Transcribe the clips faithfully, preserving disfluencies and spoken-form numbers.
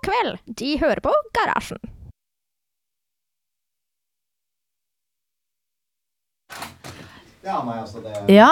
kveld. De hører på Garasjen. Ja, nei, altså det... Ja.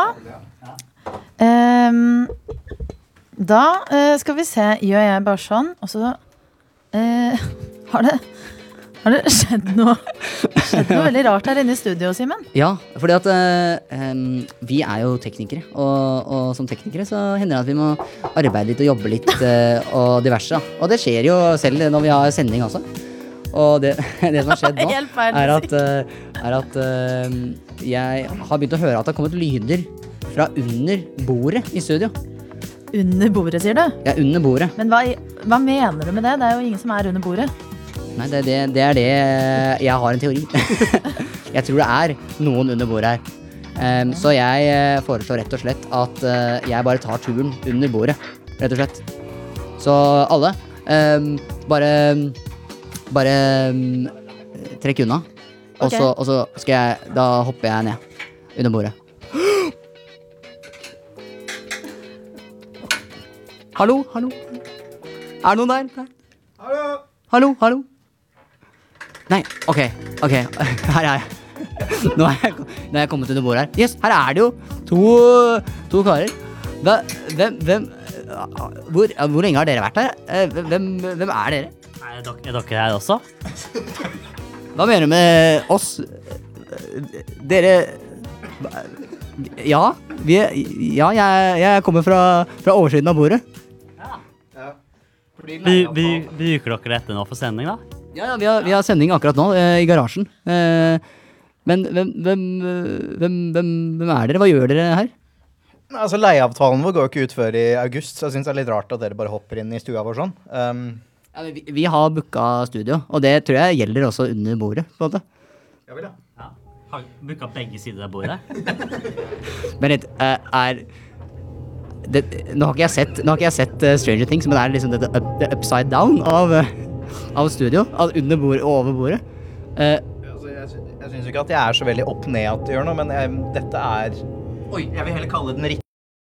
Um, da uh, skal vi se, gjør jeg bare sånn, og så uh, har det... Har det skjedd noe, skjedd noe veldig rart her inne i studio, Simen? Ja, fordi at uh, um, vi er jo teknikere, og, og som teknikere så hender det at vi må arbeide litt og jobbe litt uh, og diverse. Og det skjer jo selv når vi har sending også. Og det, det som har skjedd nå er at, uh, er at uh, jeg har begynt å høre at det har kommet lyder fra under bordet i studio. Under bordet, sier du? Ja, under bordet. Men hva, hva mener du med det? Det er jo ingen som er under bordet. Nei, det, det, det er det jeg har en teori. Jeg tror det er noen under bordet her. Um, så jeg uh, foreslår rett og slett at uh, jeg bare tar turen under bordet, rett og slett. Så alle, um, bare, bare um, trekk unna. Og Ok. så, og så skal jeg, da hopper jeg ned under bordet. Hallo, hallo. Er det noen der? der? Hallo! Hallo, hallo. Nei, ok, ok, her er jeg. Nå er jeg, nå er jeg kommet under bordet her. Yes, her er det jo to, to karer. Hva, hvem, hvem, hvor, hvor lenge har dere vært her? Eh, Hvem, hvem er dere? Er dere, er dere her også? Hva mener du med oss? Dere... Ja, vi, ja jeg, jeg kommer fra, fra oversiden av bordet. By, by, bruker dere dette nå for sending da? Ja, ja vi, har, vi har sending akkurat nå eh, i garasjen. Eh, men hvem, hvem, hvem, hvem, hvem er dere? Hva gjør dere her? Altså, leieavtalen vår går jo ikke ut før i august, så jeg synes det er litt rart at dere bare hopper inn i stua vår sånn. Um, Ja, men vi, vi har booket studio, og det tror jeg gjelder også under bordet, på en måte. jeg vil da. Ja. Har booket begge sider av bordet? Men litt, eh, er... Det, nå har ikke jeg sett, nå har ikke jeg sett uh, Stranger Things, men det er liksom det, up, det upside down av, uh, av studio, av under bordet og over bordet. Uh, Altså, jeg, sy- jeg synes ikke at jeg er så veldig opp ned at det gjør noe, men jeg, dette er... Oi, jeg vil heller kalle den riktig.